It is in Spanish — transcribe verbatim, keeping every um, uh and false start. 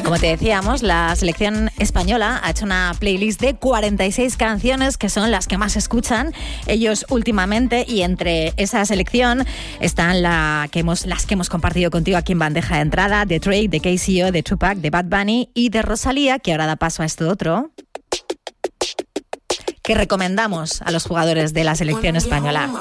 Como te decíamos, la selección española ha hecho una playlist de cuarenta y seis canciones que son las que más escuchan ellos últimamente, y entre esa selección están la que hemos, las que hemos compartido contigo aquí en Bandeja de Entrada, de Drake, de K C O, de Tupac, de Bad Bunny y de Rosalía, que ahora da paso a esto otro que recomendamos a los jugadores de la selección española.